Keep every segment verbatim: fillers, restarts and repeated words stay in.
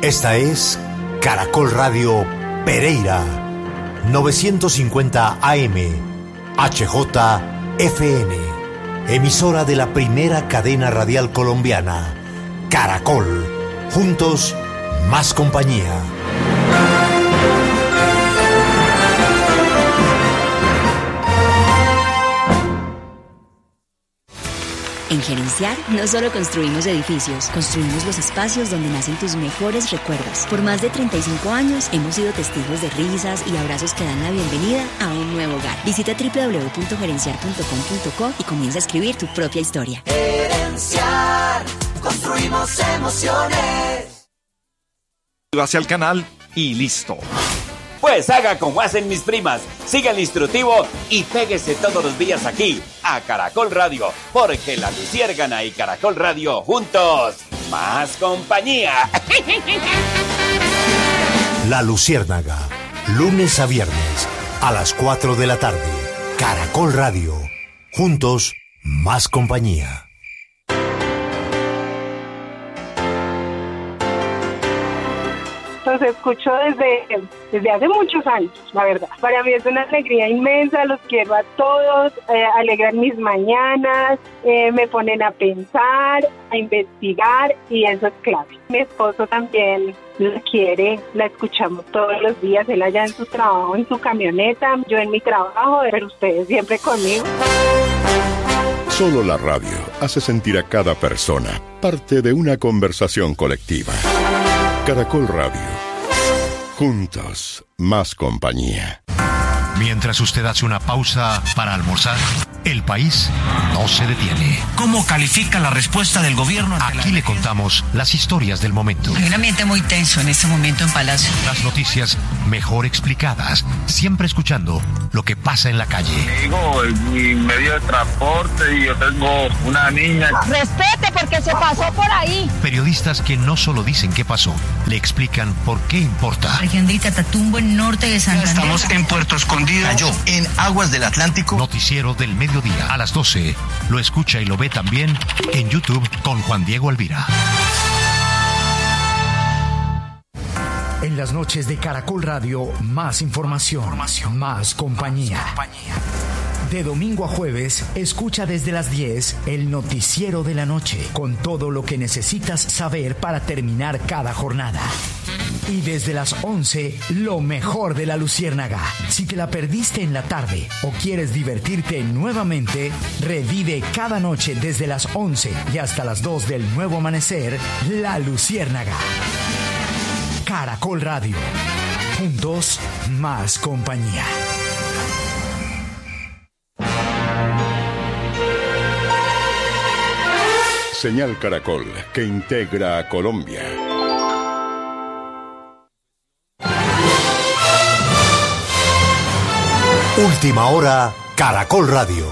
Esta es Caracol Radio Pereira, novecientos cincuenta A M, H J F N, emisora de la primera cadena radial colombiana, Caracol, juntos, más compañía. En Gerenciar no solo construimos edificios, construimos los espacios donde nacen tus mejores recuerdos. Por más de treinta y cinco años hemos sido testigos de risas y abrazos que dan la bienvenida a un nuevo hogar. Visita doble u doble u doble u punto gerenciar punto com punto co y comienza a escribir tu propia historia. Gerenciar, construimos emociones. Hacia el canal y listo. Pues haga como hacen mis primas, siga el instructivo y péguese todos los días aquí, a Caracol Radio, porque La Luciérgana y Caracol Radio juntos, más compañía. La Luciérnaga, lunes a viernes, a las cuatro de la tarde, Caracol Radio, juntos, más compañía. Los escucho desde, desde hace muchos años, la verdad. Para mí es una alegría inmensa, los quiero a todos, eh, alegran mis mañanas, eh, me ponen a pensar, a investigar y eso es clave. Mi esposo también la quiere, la escuchamos todos los días, él allá en su trabajo, en su camioneta, yo en mi trabajo, pero ustedes siempre conmigo. Solo la radio hace sentir a cada persona parte de una conversación colectiva. Caracol Radio. Juntos, más compañía. Mientras usted hace una pausa para almorzar, el país no se detiene. ¿Cómo califica la respuesta del gobierno? Aquí le contamos las historias del momento. Hay un ambiente muy tenso en este momento en Palacio. Las noticias mejor explicadas, siempre escuchando lo que pasa en la calle. Digo, mi medio de transporte y yo tengo una niña. Respete porque se pasó por ahí. Periodistas que no solo dicen qué pasó, le explican por qué importa. Región del Catatumbo, en norte de Santander. Estamos en Puerto Escondido. Cayó en aguas del Atlántico. Noticiero del mediodía a las doce. Lo escucha y lo ve también en YouTube con Juan Diego Alvira. En las noches de Caracol Radio, más información, información. Más compañía. Más compañía. De domingo a jueves, escucha desde las diez el noticiero de la noche, con todo lo que necesitas saber para terminar cada jornada. Y desde las once, lo mejor de La Luciérnaga. Si te la perdiste en la tarde o quieres divertirte nuevamente, revive cada noche desde las once y hasta las dos del nuevo amanecer, La Luciérnaga. Caracol Radio. Juntos, más compañía. Señal Caracol, que integra a Colombia. Última hora, Caracol Radio.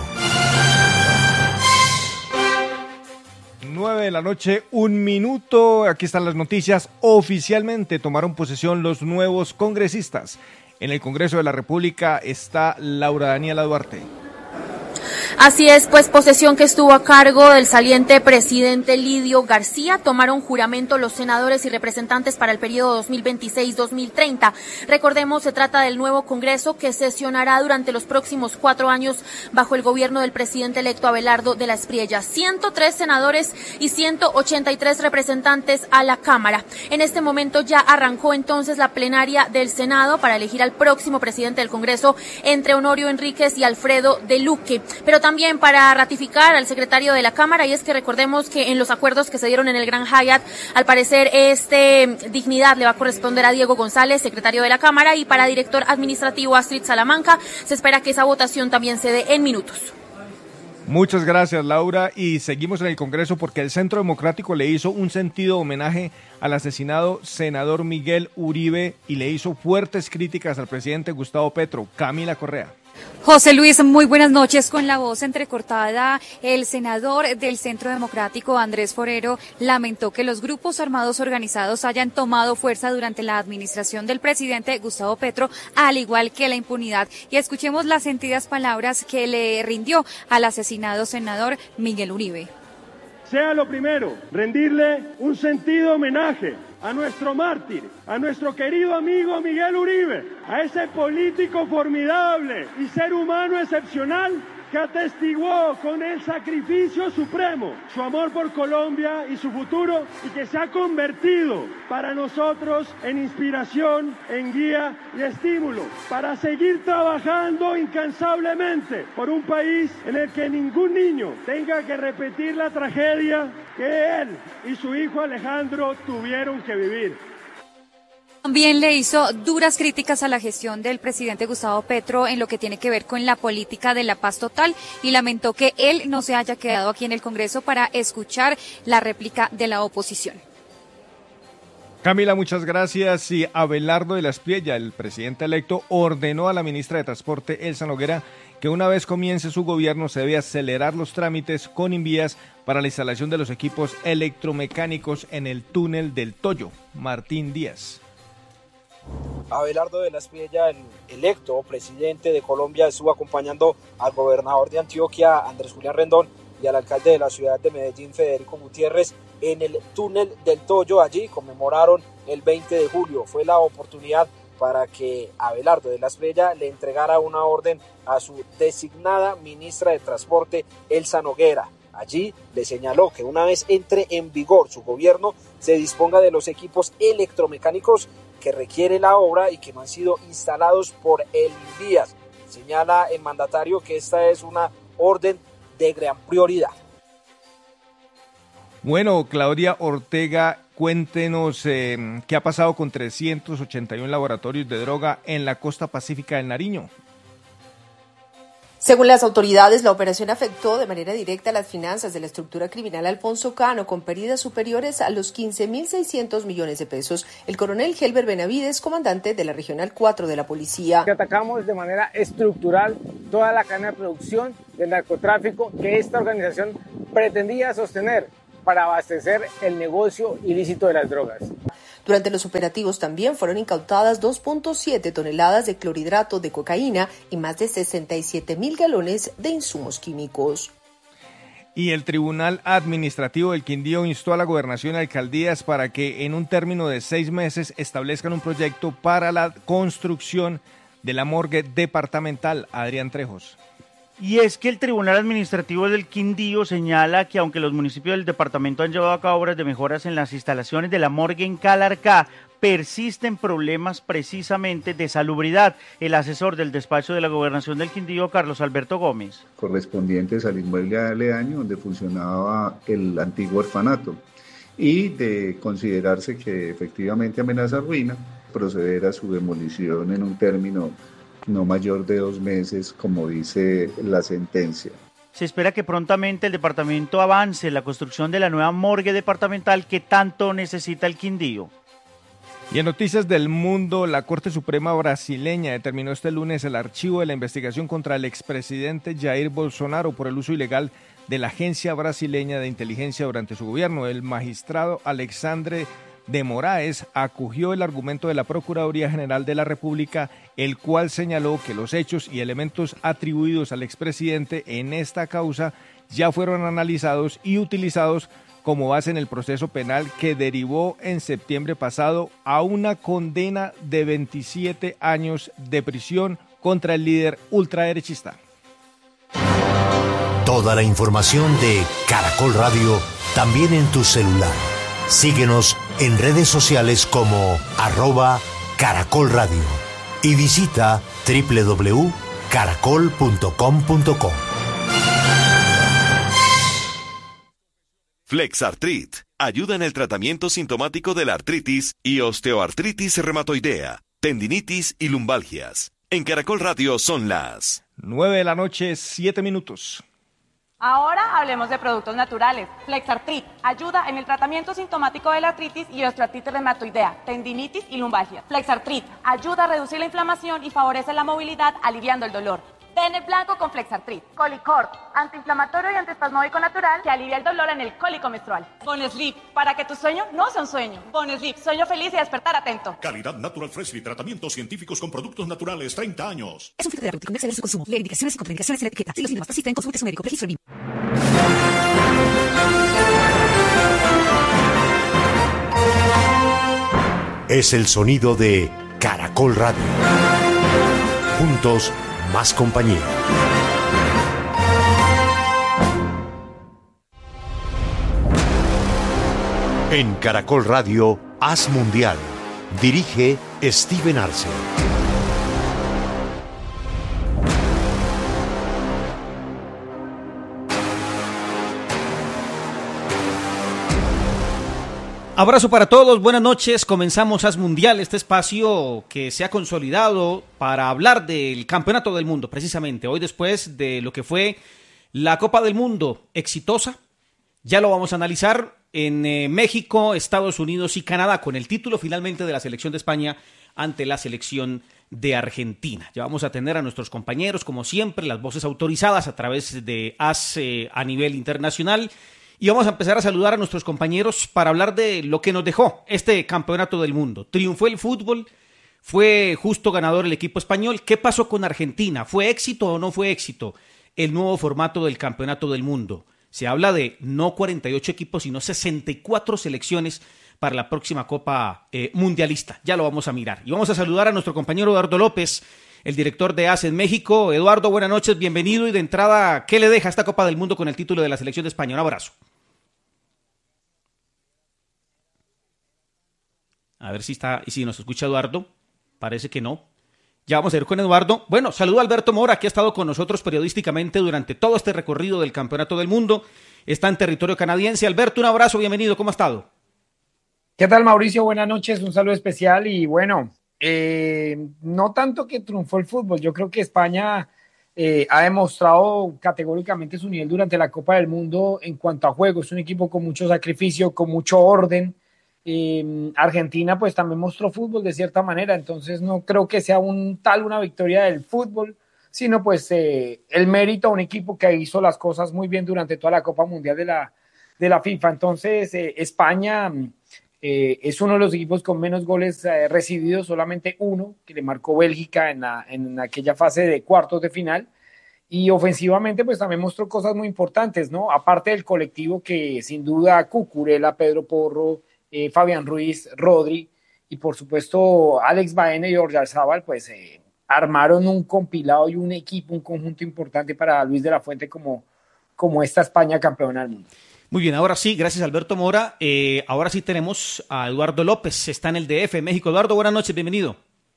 nueve de la noche, un minuto. Aquí están las noticias. Oficialmente tomaron posesión los nuevos congresistas. En el Congreso de la República está Laura Daniela Duarte. Así es, pues posesión que estuvo a cargo del saliente presidente Lidio García. Tomaron juramento los senadores y representantes para el periodo dos mil veintiséis a dos mil treinta. Recordemos, se trata del nuevo Congreso que sesionará durante los próximos cuatro años bajo el gobierno del presidente electo Abelardo de la Espriella. ciento tres senadores y ciento ochenta y tres representantes a la Cámara. En este momento ya arrancó entonces la plenaria del Senado para elegir al próximo presidente del Congreso entre Honorio Enríquez y Alfredo de Luque. Pero también para ratificar al secretario de la Cámara, y es que recordemos que en los acuerdos que se dieron en el Gran Hyatt, al parecer este dignidad le va a corresponder a Diego González, secretario de la Cámara, y para director administrativo Astrid Salamanca. Se espera que esa votación también se dé en minutos. Muchas gracias, Laura, y seguimos en el Congreso porque el Centro Democrático le hizo un sentido homenaje al asesinado senador Miguel Uribe y le hizo fuertes críticas al presidente Gustavo Petro. Camila Correa. José Luis, muy buenas noches. Con la voz entrecortada, el senador del Centro Democrático, Andrés Forero, lamentó que los grupos armados organizados hayan tomado fuerza durante la administración del presidente Gustavo Petro, al igual que la impunidad. Y escuchemos las sentidas palabras que le rindió al asesinado senador Miguel Uribe. sea lo primero, rendirle un sentido homenaje a nuestro mártir, a nuestro querido amigo Miguel Uribe, a ese político formidable y ser humano excepcional que atestiguó con el sacrificio supremo su amor por Colombia y su futuro, y que se ha convertido para nosotros en inspiración, en guía y estímulo para seguir trabajando incansablemente por un país en el que ningún niño tenga que repetir la tragedia que él y su hijo Alejandro tuvieron que vivir. También le hizo duras críticas a la gestión del presidente Gustavo Petro en lo que tiene que ver con la política de la paz total y lamentó que él no se haya quedado aquí en el Congreso para escuchar la réplica de la oposición. Camila, muchas gracias. Y Abelardo de la Espriella, el presidente electo, ordenó a la ministra de Transporte, Elsa Noguera, que una vez comience su gobierno se debe acelerar los trámites con Invías para la instalación de los equipos electromecánicos en el túnel del Toyo. Martín Díaz. Abelardo de la Espriella, el electo presidente de Colombia, estuvo acompañando al gobernador de Antioquia, Andrés Julián Rendón, y al alcalde de la ciudad de Medellín, Federico Gutiérrez, en el túnel del Toyo. Allí conmemoraron el veinte de julio. Fue la oportunidad para que Abelardo de la Espriella le entregara una orden a su designada ministra de Transporte, Elsa Noguera. Allí le señaló que una vez entre en vigor su gobierno, se disponga de los equipos electromecánicos que requiere la obra y que no han sido instalados por el Invías. Señala el mandatario que esta es una orden de gran prioridad. Bueno, Claudia Ortega, cuéntenos eh, qué ha pasado con trescientos ochenta y uno laboratorios de droga en la costa pacífica del Nariño. Según las autoridades, la operación afectó de manera directa las finanzas de la estructura criminal Alfonso Cano, con pérdidas superiores a los quince mil seiscientos millones de pesos. El coronel Helber Benavides, comandante de la Regional cuatro de la Policía. Atacamos de manera estructural toda la cadena de producción del narcotráfico que esta organización pretendía sostener para abastecer el negocio ilícito de las drogas. Durante los operativos también fueron incautadas dos punto siete toneladas de clorhidrato de cocaína y más de sesenta y siete mil galones de insumos químicos. Y el Tribunal Administrativo del Quindío instó a la Gobernación y alcaldías para que en un término de seis meses establezcan un proyecto para la construcción de la morgue departamental. Adrián Trejos. Y es que el Tribunal Administrativo del Quindío señala que aunque los municipios del departamento han llevado a cabo obras de mejoras en las instalaciones de la morgue en Calarcá, persisten problemas precisamente de salubridad. El asesor del despacho de la Gobernación del Quindío, Carlos Alberto Gómez. Correspondientes al inmueble aledaño donde funcionaba el antiguo orfanato, y de considerarse que efectivamente amenaza ruina, proceder a su demolición en un término no mayor de dos meses, como dice la sentencia. Se espera que prontamente el departamento avance en la construcción de la nueva morgue departamental que tanto necesita el Quindío. Y en noticias del mundo, la Corte Suprema brasileña determinó este lunes el archivo de la investigación contra el expresidente Jair Bolsonaro por el uso ilegal de la Agencia Brasileña de Inteligencia durante su gobierno. El magistrado Alexandre de Moraes acogió el argumento de la Procuraduría General de la República, el cual señaló que los hechos y elementos atribuidos al expresidente en esta causa ya fueron analizados y utilizados como base en el proceso penal que derivó en septiembre pasado a una condena de veintisiete años de prisión contra el líder ultraderechista. Toda la información de Caracol Radio también en tu celular. Síguenos en redes sociales como arroba Caracol Radio y visita doble u doble u doble u punto caracol punto com punto co. Flexartrit ayuda en el tratamiento sintomático de la artritis y osteoartritis reumatoidea, tendinitis y lumbalgias. En Caracol Radio son las nueve de la noche, siete minutos. Ahora hablemos de productos naturales. Flexartrit ayuda en el tratamiento sintomático de la artritis y osteoartritis reumatoidea, tendinitis y lumbalgia. Flexartrit ayuda a reducir la inflamación y favorece la movilidad, aliviando el dolor. Ten el blanco con Flexartrit. Colicorp, antiinflamatorio y antiespasmódico natural que alivia el dolor en el cólico menstrual. Bonesleep, para que tu sueño no sea un sueño. Bonesleep, sueño feliz y despertar atento. Calidad Natural Freshly, tratamientos científicos con productos naturales, treinta años. Es un filtro terapéutico, no exceder su consumo. Leer indicaciones y contraindicaciones en la etiqueta. Si los síntomas persisten, consulte a su médico. Registro I M I. es el sonido de Caracol Radio. Juntos, más compañía. En Caracol Radio, Haz Mundial. Dirige Steven Arce. Abrazo para todos, buenas noches. Comenzamos Haz Mundial, este espacio que se ha consolidado para hablar del Campeonato del Mundo, precisamente hoy después de lo que fue la Copa del Mundo exitosa. Ya lo vamos a analizar en eh, México, Estados Unidos y Canadá, con el título finalmente de la selección de España ante la selección de Argentina. Ya vamos a tener a nuestros compañeros, como siempre, las voces autorizadas a través de Haz eh, a nivel internacional. Y vamos a empezar a saludar a nuestros compañeros para hablar de lo que nos dejó este Campeonato del Mundo. Triunfó el fútbol, fue justo ganador el equipo español. ¿Qué pasó con Argentina? ¿Fue éxito o no fue éxito el nuevo formato del Campeonato del Mundo? Se habla de no cuarenta y ocho equipos, sino sesenta y cuatro selecciones para la próxima Copa eh, Mundialista. Ya lo vamos a mirar. Y vamos a saludar a nuestro compañero Eduardo López, el director de Haz en México. Eduardo, buenas noches, bienvenido. Y de entrada, ¿qué le deja esta Copa del Mundo con el título de la selección de España? Un abrazo. A ver si está, y si nos escucha Eduardo. Parece que no. Ya vamos a ir con Eduardo. Bueno, saludo a Alberto Mora, que ha estado con nosotros periodísticamente durante todo este recorrido del Campeonato del Mundo. Está en territorio canadiense. Alberto, un abrazo, bienvenido. ¿Cómo ha estado? ¿Qué tal, Mauricio? Buenas noches, un saludo especial. Y bueno, eh, no tanto que triunfó el fútbol. Yo creo que España eh, ha demostrado categóricamente su nivel durante la Copa del Mundo en cuanto a juego. Es un equipo con mucho sacrificio, con mucho orden. Eh, Argentina pues también mostró fútbol de cierta manera, entonces no creo que sea un tal una victoria del fútbol, sino pues eh, el mérito a un equipo que hizo las cosas muy bien durante toda la Copa Mundial de la, de la FIFA. Entonces eh, España eh, es uno de los equipos con menos goles eh, recibidos, solamente uno que le marcó Bélgica en, la, en aquella fase de cuartos de final. Y ofensivamente pues también mostró cosas muy importantes, ¿no? Aparte del colectivo que sin duda Cucurella, Pedro Porro, Eh, Fabián Ruiz, Rodri y por supuesto Alex Baena y Oyarzabal pues eh, armaron un compilado y un equipo, un conjunto importante para Luis de la Fuente como, como esta España campeona del mundo. Muy bien, ahora sí, gracias Alberto Mora. Eh, ahora sí tenemos a Eduardo López, está en el D F, México. Eduardo, buenas noches, bienvenido.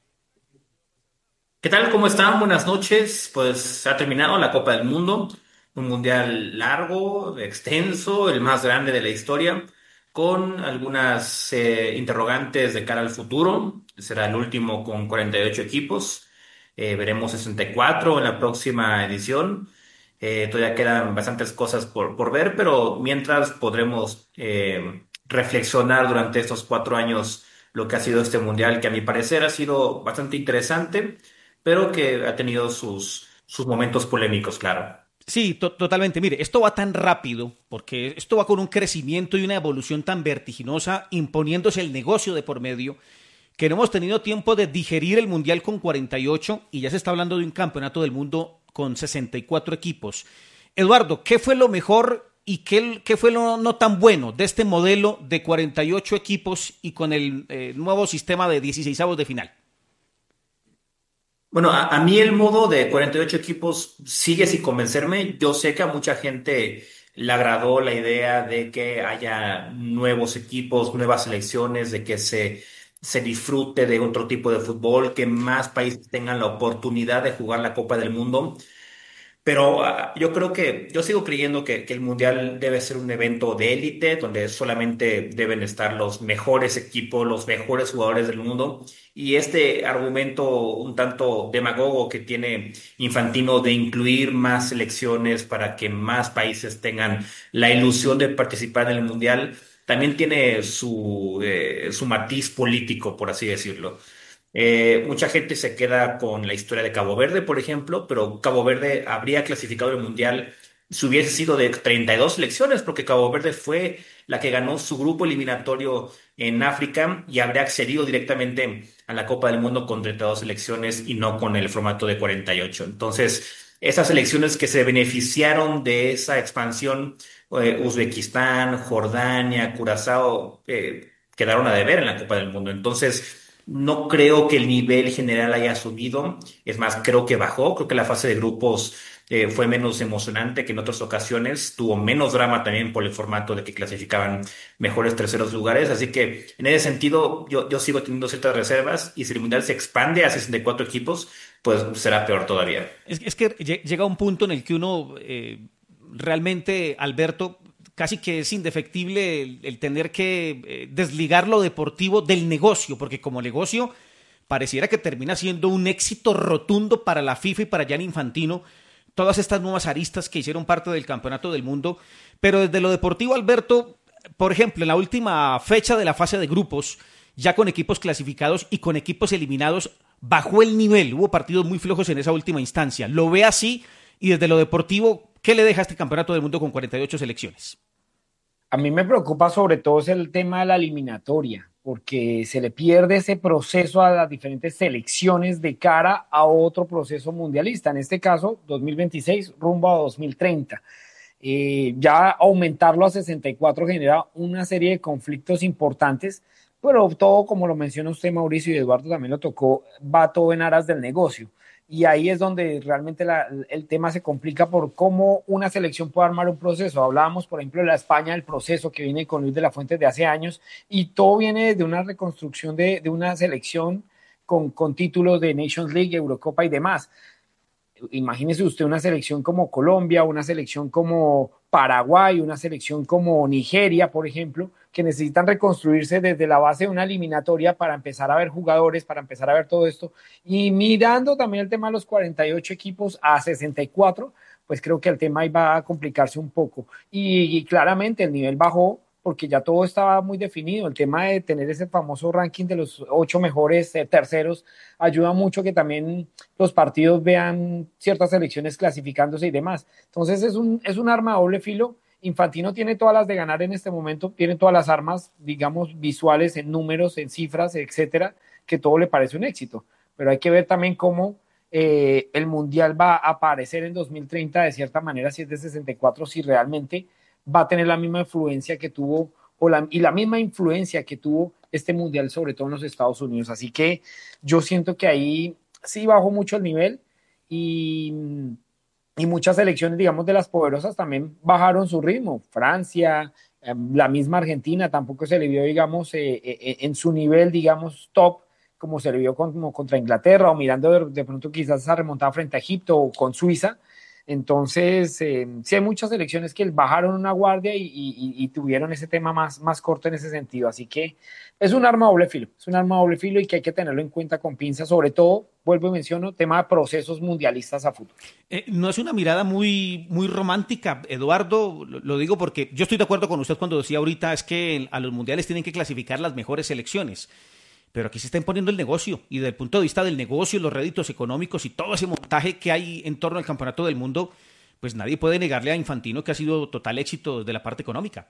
¿Qué tal? ¿Cómo están? Buenas noches. Pues se ha terminado la Copa del Mundo, un mundial largo, extenso, el más grande de la historia, con algunas eh, interrogantes de cara al futuro. Será el último con cuarenta y ocho equipos. Eh, veremos sesenta y cuatro en la próxima edición. Eh, todavía quedan bastantes cosas por, por ver, pero mientras podremos eh, reflexionar durante estos cuatro años lo que ha sido este mundial, que a mi parecer ha sido bastante interesante, pero que ha tenido sus, sus momentos polémicos, claro. Sí, to- totalmente. Mire, esto va tan rápido, porque esto va con un crecimiento y una evolución tan vertiginosa, imponiéndose el negocio de por medio, que no hemos tenido tiempo de digerir el Mundial con cuarenta y ocho y ya se está hablando de un campeonato del mundo con sesenta y cuatro equipos. Eduardo, ¿qué fue lo mejor y qué, qué fue lo no tan bueno de este modelo de cuarenta y ocho equipos y con el eh, nuevo sistema de dieciseisavos de final? Bueno, a, a mí el modo de cuarenta y ocho equipos sigue sin convencerme. Yo sé que a mucha gente le agradó la idea de que haya nuevos equipos, nuevas selecciones, de que se, se disfrute de otro tipo de fútbol, que más países tengan la oportunidad de jugar la Copa del Mundo. Pero uh, yo creo que, yo sigo creyendo que, que el Mundial debe ser un evento de élite, donde solamente deben estar los mejores equipos, los mejores jugadores del mundo. Y este argumento un tanto demagogo que tiene Infantino de incluir más selecciones para que más países tengan la ilusión de participar en el Mundial, también tiene su, eh, su matiz político, por así decirlo. Eh, mucha gente se queda con la historia de Cabo Verde, por ejemplo, pero Cabo Verde habría clasificado el Mundial si hubiese sido de treinta y dos selecciones, porque Cabo Verde fue la que ganó su grupo eliminatorio en África y habría accedido directamente a la Copa del Mundo con treinta y dos selecciones y no con el formato de cuarenta y ocho. Entonces, esas selecciones que se beneficiaron de esa expansión, eh, Uzbekistán, Jordania, Curazao, eh, quedaron a deber en la Copa del Mundo. Entonces, no creo que el nivel general haya subido, es más, creo que bajó, creo que la fase de grupos eh, fue menos emocionante que en otras ocasiones, tuvo menos drama también por el formato de que clasificaban mejores terceros lugares, así que en ese sentido yo, yo sigo teniendo ciertas reservas y si el Mundial se expande a sesenta y cuatro equipos, pues será peor todavía. Es, es que llega un punto en el que uno eh, realmente, Alberto, casi que es indefectible el, el tener que eh, desligar lo deportivo del negocio, porque como negocio pareciera que termina siendo un éxito rotundo para la FIFA y para Gianni Infantino, todas estas nuevas aristas que hicieron parte del Campeonato del Mundo, pero desde lo deportivo, Alberto, por ejemplo, en la última fecha de la fase de grupos, ya con equipos clasificados y con equipos eliminados, bajó el nivel, hubo partidos muy flojos en esa última instancia, ¿lo ve así? Y desde lo deportivo, ¿qué le deja este Campeonato del Mundo con cuarenta y ocho selecciones? A mí me preocupa sobre todo es el tema de la eliminatoria, porque se le pierde ese proceso a las diferentes selecciones de cara a otro proceso mundialista, en este caso dos mil veintiséis rumbo a dos mil treinta. Eh, ya aumentarlo a sesenta y cuatro genera una serie de conflictos importantes, pero todo, como lo menciona usted, Mauricio, y Eduardo también lo tocó, va todo en aras del negocio. Y ahí es donde realmente la, el tema se complica por cómo una selección puede armar un proceso. Hablábamos, por ejemplo, de la España, el proceso que viene con Luis de la Fuente de hace años, y todo viene de una reconstrucción de, de una selección con, con títulos de Nations League, Eurocopa y demás. Imagínese usted una selección como Colombia, una selección como Paraguay, una selección como Nigeria, por ejemplo, que necesitan reconstruirse desde la base de una eliminatoria para empezar a ver jugadores, para empezar a ver todo esto. Y mirando también el tema de los cuarenta y ocho equipos a sesenta y cuatro, pues creo que el tema ahí va a complicarse un poco. Y, y claramente el nivel bajó porque ya todo estaba muy definido. El tema de tener ese famoso ranking de los ocho mejores eh, terceros ayuda mucho que también los partidos vean ciertas selecciones clasificándose y demás. Entonces es un, es un arma a doble filo. Infantino tiene todas las de ganar en este momento, tiene todas las armas, digamos, visuales, en números, en cifras, etcétera, que todo le parece un éxito. Pero hay que ver también cómo eh, el Mundial va a aparecer en dos mil treinta de cierta manera, si es de sesenta y cuatro, si realmente va a tener la misma influencia que tuvo, o la, y la misma influencia que tuvo este Mundial, sobre todo en los Estados Unidos. Así que yo siento que ahí sí bajó mucho el nivel y, y muchas selecciones, digamos, de las poderosas también bajaron su ritmo. Francia, eh, la misma Argentina tampoco se le vio, digamos, eh, eh, en su nivel, digamos, top, como se le vio con, como contra Inglaterra, o mirando de, de pronto quizás esa remontada frente a Egipto o con Suiza. Entonces, eh, sí hay muchas selecciones que bajaron una guardia y, y, y tuvieron ese tema más, más corto en ese sentido. Así que es un arma a doble filo, es un arma a doble filo y que hay que tenerlo en cuenta con pinzas, sobre todo, vuelvo y menciono, tema de procesos mundialistas a futuro. Eh, no es una mirada muy, muy romántica, Eduardo, lo, lo digo porque yo estoy de acuerdo con usted cuando decía ahorita es que a los mundiales tienen que clasificar las mejores selecciones. Pero aquí se está imponiendo el negocio y desde el punto de vista del negocio, los réditos económicos y todo ese montaje que hay en torno al Campeonato del Mundo, pues nadie puede negarle a Infantino que ha sido total éxito desde la parte económica.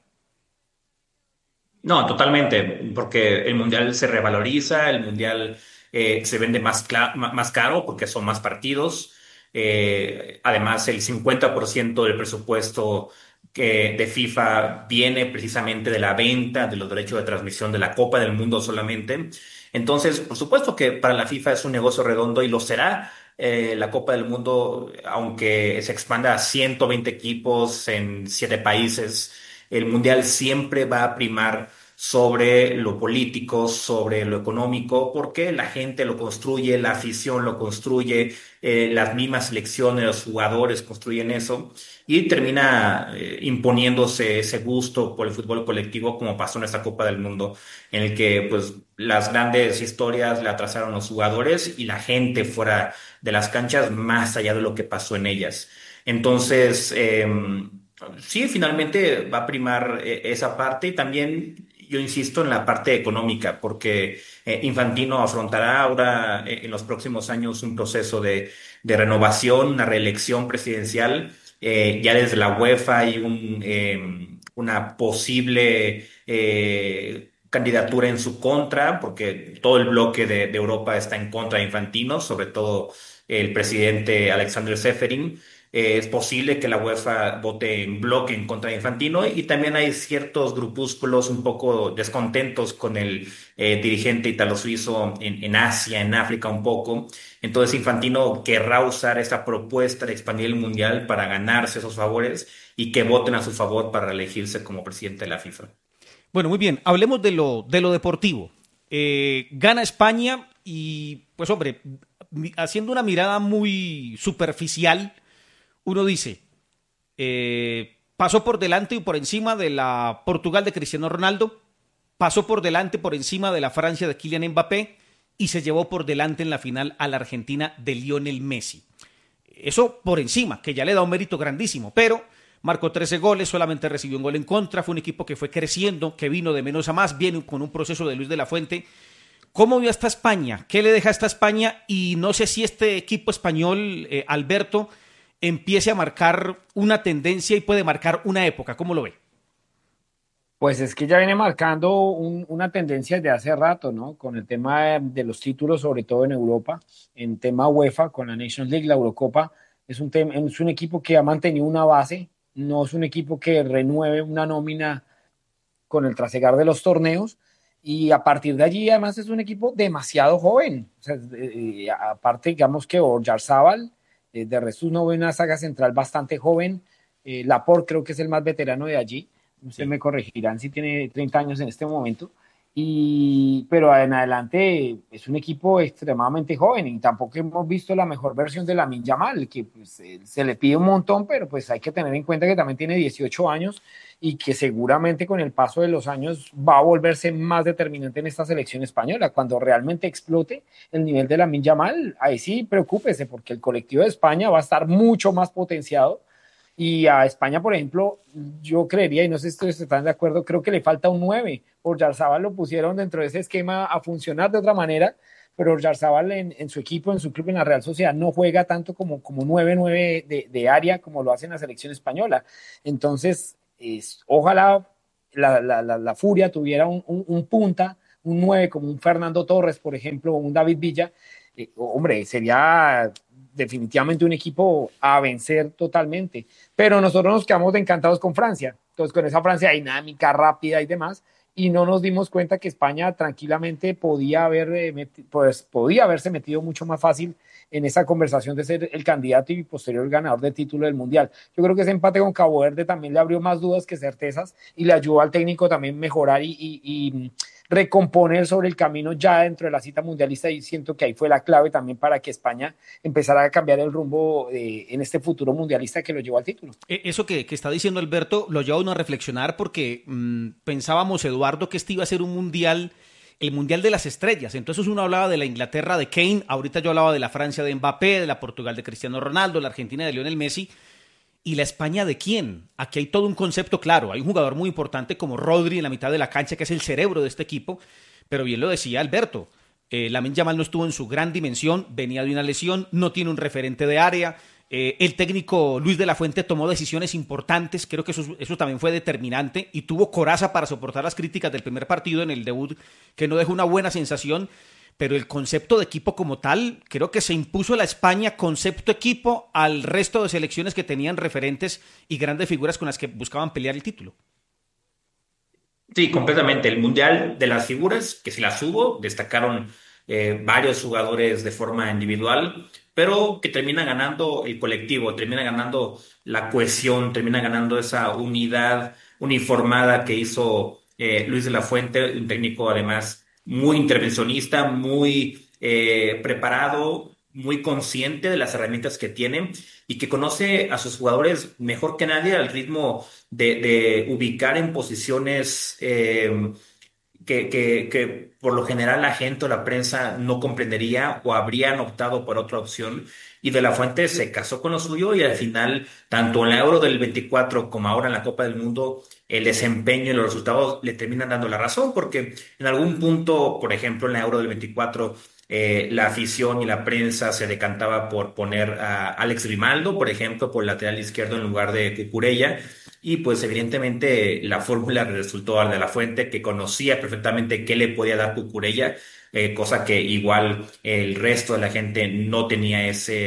No, totalmente, porque el Mundial se revaloriza, el Mundial eh, se vende más, más caro porque son más partidos. Eh, además, el cincuenta por ciento del presupuesto que de FIFA viene precisamente de la venta de los derechos de transmisión de la Copa del Mundo solamente. Entonces, por supuesto que para la FIFA es un negocio redondo y lo será. Eh, la Copa del Mundo, aunque se expanda a ciento veinte equipos en siete países, el Mundial siempre va a primar sobre lo político, sobre lo económico, porque la gente lo construye, la afición lo construye, eh, las mismas selecciones, los jugadores construyen eso y termina eh, imponiéndose ese gusto por el fútbol colectivo como pasó en esta Copa del Mundo, en el que pues las grandes historias la trazaron los jugadores y la gente fuera de las canchas más allá de lo que pasó en ellas. Entonces, eh, sí, finalmente va a primar eh, esa parte y también yo insisto en la parte económica, porque eh, Infantino afrontará ahora eh, en los próximos años un proceso de, de renovación, una reelección presidencial. Eh, ya desde la UEFA hay un, eh, una posible eh, candidatura en su contra, porque todo el bloque de, de Europa está en contra de Infantino, sobre todo el presidente Alexander Seferin. Eh, es posible que la UEFA vote en bloque en contra de Infantino y también hay ciertos grupúsculos un poco descontentos con el eh, dirigente italo-suizo en, en Asia, en África un poco. Entonces Infantino querrá usar esta propuesta de expandir el Mundial para ganarse esos favores y que voten a su favor para reelegirse como presidente de la FIFA. Bueno, muy bien, hablemos de lo, de lo deportivo. Eh, gana España y, pues hombre, haciendo una mirada muy superficial, uno dice, eh, pasó por delante y por encima de la Portugal de Cristiano Ronaldo, pasó por delante por encima de la Francia de Kylian Mbappé y se llevó por delante en la final a la Argentina de Lionel Messi. Eso por encima, que ya le da un mérito grandísimo, pero marcó trece goles, solamente recibió un gol en contra, fue un equipo que fue creciendo, que vino de menos a más, viene con un proceso de Luis de la Fuente. ¿Cómo vio hasta España? ¿Qué le deja hasta España? Y no sé si este equipo español, eh, Alberto, empiece a marcar una tendencia y puede marcar una época. ¿Cómo lo ve? Pues es que ya viene marcando un, una tendencia desde hace rato, ¿no? Con el tema de los títulos, sobre todo en Europa, en tema UEFA, con la Nations League, la Eurocopa, es un, tema, es un equipo que ha mantenido una base, no es un equipo que renueve una nómina con el trasegar de los torneos, y a partir de allí además es un equipo demasiado joven. O sea, eh, aparte, digamos que Oyarzábal, de resto no ve una saga central bastante joven. eh, Laporte creo que es el más veterano de allí, ustedes sí me corregirán si tiene treinta años en este momento, y, pero en adelante es un equipo extremadamente joven y tampoco hemos visto la mejor versión de Lamine Yamal, que pues, se le pide un montón, pero pues hay que tener en cuenta que también tiene dieciocho años y que seguramente con el paso de los años va a volverse más determinante en esta selección española. Cuando realmente explote el nivel de Lamine Yamal, ahí sí preocúpese, porque el colectivo de España va a estar mucho más potenciado. Y a España, por ejemplo, yo creería, y no sé si ustedes están de acuerdo, creo que le falta un nueve. Oyarzábal lo pusieron dentro de ese esquema a funcionar de otra manera, pero Oyarzábal en, en su equipo, en su club, en la Real Sociedad, no juega tanto como, como nueve nueve de, de área como lo hace en la selección española. Entonces, es, ojalá la, la, la, la Furia tuviera un, un, un punta, un nueve como un Fernando Torres, por ejemplo, o un David Villa. Eh, hombre, sería definitivamente un equipo a vencer totalmente, pero nosotros nos quedamos encantados con Francia, entonces con esa Francia dinámica, rápida y demás, y no nos dimos cuenta que España tranquilamente podía haber eh, meti- pues, podía haberse metido mucho más fácil en esa conversación de ser el candidato y posterior ganador del título del Mundial. Yo creo que ese empate con Cabo Verde también le abrió más dudas que certezas y le ayudó al técnico también mejorar y, y, y recomponer sobre el camino ya dentro de la cita mundialista, y siento que ahí fue la clave también para que España empezara a cambiar el rumbo eh, en este futuro mundialista que lo llevó al título. Eso que, que está diciendo Alberto lo lleva a uno a reflexionar porque mmm, pensábamos, Eduardo, que este iba a ser un mundial, el mundial de las estrellas. Entonces uno hablaba de la Inglaterra de Kane, ahorita yo hablaba de la Francia de Mbappé, de la Portugal de Cristiano Ronaldo, la Argentina de Lionel Messi. ¿Y la España de quién? Aquí hay todo un concepto claro. Hay un jugador muy importante como Rodri en la mitad de la cancha, que es el cerebro de este equipo, pero bien lo decía Alberto, eh, Lamine Yamal no estuvo en su gran dimensión, venía de una lesión, no tiene un referente de área. Eh, el técnico Luis de la Fuente tomó decisiones importantes, creo que eso, eso también fue determinante, y tuvo coraza para soportar las críticas del primer partido en el debut, que no dejó una buena sensación. Pero el concepto de equipo como tal, creo que se impuso la España concepto equipo al resto de selecciones que tenían referentes y grandes figuras con las que buscaban pelear el título. Sí, completamente. El Mundial de las figuras, que si las hubo, destacaron eh, varios jugadores de forma individual, pero que termina ganando el colectivo, termina ganando la cohesión, termina ganando esa unidad uniformada que hizo eh, Luis de la Fuente, un técnico además muy intervencionista, muy eh, preparado, muy consciente de las herramientas que tiene y que conoce a sus jugadores mejor que nadie al ritmo de, de ubicar en posiciones eh, que, que, que por lo general la gente o la prensa no comprendería o habrían optado por otra opción. Y De la Fuente se casó con lo suyo y al final, tanto en la Euro del veinticuatro como ahora en la Copa del Mundo, el desempeño y los resultados le terminan dando la razón, porque en algún punto, por ejemplo, en la Euro del veinticuatro, eh, la afición y la prensa se decantaba por poner a Alex Grimaldo, por ejemplo, por el lateral izquierdo en lugar de Cucurella, y pues evidentemente la fórmula resultó al De la Fuente, que conocía perfectamente qué le podía dar Cucurella, eh, cosa que igual el resto de la gente no tenía ese